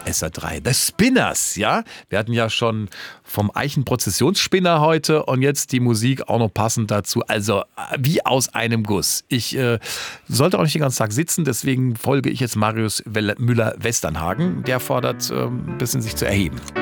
SR3. The Spinners, ja? Wir hatten ja schon vom Eichenprozessionsspinner heute und jetzt die Musik auch noch passend dazu. Also wie aus einem Guss. Ich sollte auch nicht den ganzen Tag sitzen, deswegen folge ich jetzt Marius Müller-Westernhagen. Der fordert, ein bisschen sich zu erheben.